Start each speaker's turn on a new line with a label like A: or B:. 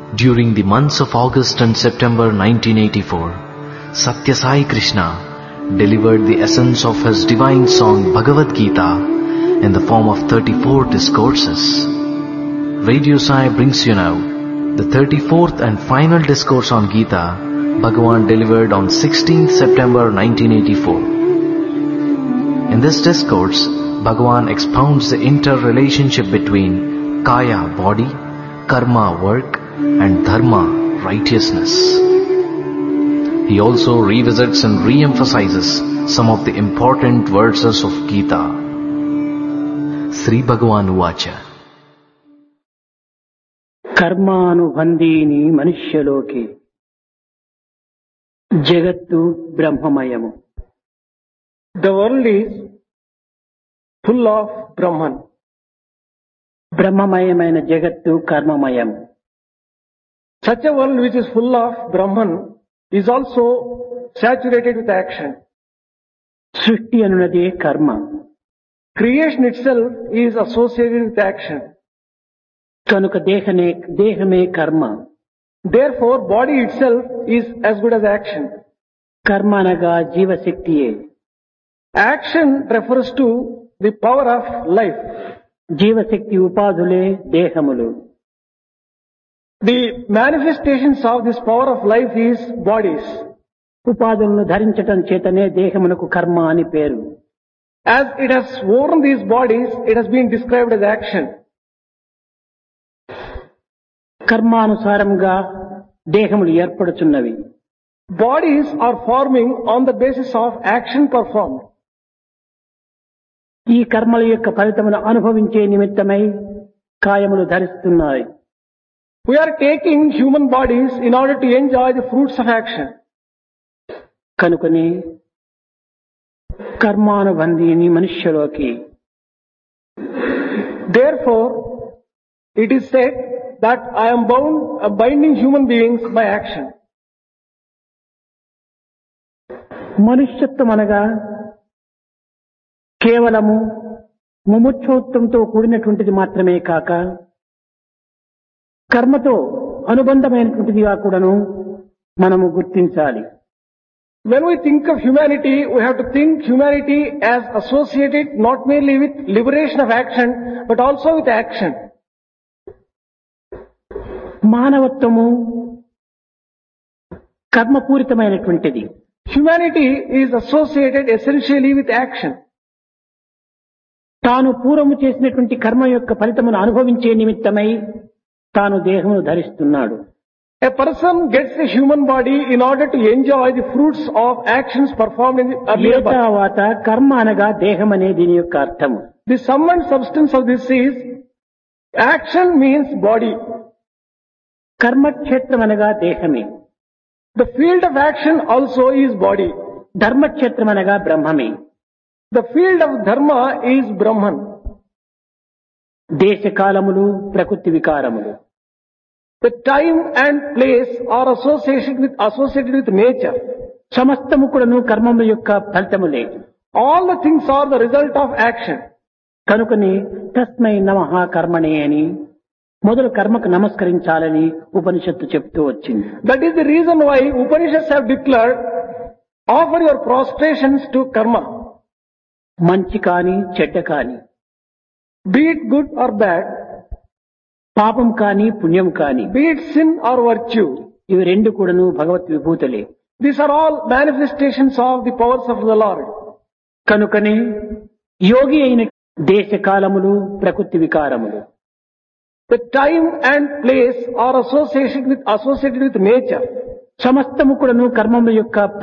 A: During the months of August and September 1984, Satya Sai Krishna delivered the essence of his divine song Bhagavad Gita in the form of 34 discourses. Radio Sai brings you now the 34th and final discourse on Gita Bhagavan delivered on 16th September 1984. In this discourse, Bhagavan expounds the interrelationship between Kaya, body, Karma, work, and Dharma, righteousness. He also revisits and re-emphasizes some of the important verses of Gita. Sri Bhagavan Uvacha.
B: Karmanubandhini manushaloke jagattu brahmamayamu.
C: The world is full of Brahman.
B: Brahmamayamaina jagattu karmamayamu.
C: Such a world which is full of Brahman is also saturated with action.
B: Srishti anunade karma.
C: Creation itself is associated with action.
B: Kanuka dehame karma.
C: Therefore, body itself is as good as action.
B: Karma anaga jiva shaktiye.
C: Action refers to the power of life.
B: Jiva shakti upadhule dehamulu.
C: The manifestations of this power of life is bodies.
B: ఉపాధులను ధరించటం చేతనే దేహమునకు కర్మ అని పేరు.
C: As it has worn these bodies, it has been described as action.
B: కర్మానుసారంగా దేహములు ఏర్పడుచున్నవి.
C: Bodies are forming on the basis of action performed.
B: ఈ కర్మల యొక్క ఫలితమును అనుభవించే నిమిత్తమై కాయములు ధరిస్తున్నాయి.
C: We are taking human bodies in order to enjoy the fruits of action.
B: కనుకనే కర్మానుబంధీని మనుష్యలోకి.
C: Therefore, it is said that I am binding human beings by action.
B: మనుష్యత్వం అనగా కేవలము ముముక్షోత్వంతో కూడినటువంటిది మాత్రమే కాక కర్మతో అనుబంధమైనటువంటిదిగా కూడాను మనము గుర్తించాలి.
C: When we think of humanity, we have to think humanity as associated not merely with liberation of action, but also with action.
B: మానవత్వము కర్మపూరితమైనటువంటిది.
C: Humanity is associated essentially with action.
B: తాను పూర్వము చేసినటువంటి కర్మ యొక్క ఫలితమును అనుభవించే నిమిత్తమై తాను దేహమును ధరిస్తున్నాడు.
C: A person gets a human body in order to enjoy the fruits of actions performed in the earlier birth.
B: తర్వాత కర్మ అనగా దేహం అనే దీని యొక్క అర్థము.
C: The sum and substance of this is action means body.
B: కర్మక్షేత్రం అనగా దేహమే.
C: The field of action also is body.
B: Dharmakshetram అనగా బ్రహ్మమే.
C: The field of dharma is Brahman.
B: దేశకాలములు ప్రకృతి వికారములు.
C: The time and place are associated with nature.
B: సమస్తము కూడాను కర్మముల యొక్క ఫలితములే.
C: All the things are the result of action.
B: కనుకని తస్మై నమః కర్మణే అని మొదలు కర్మకు నమస్కరించాలని ఉపనిషత్తు చెప్తూ వచ్చింది.
C: That is the reason why Upanishads have declared, offer your prostrations to karma.
B: మంచి కాని చెడ్డ కాని,
C: Be it good or bad,
B: పాపం కాని పుణ్యం కాని,
C: be it sin or virtue.
B: ఇవి రెండు కూడాను భగవత్ విభూతులే.
C: These are all manifestations of the powers of the Lord.
B: కనుకనే యోగి అయిన దేశకాలములు ప్రకృతి వికారములు.
C: The time and place are associated with nature.
B: సమస్తము కూడాను కర్మముల యొక్క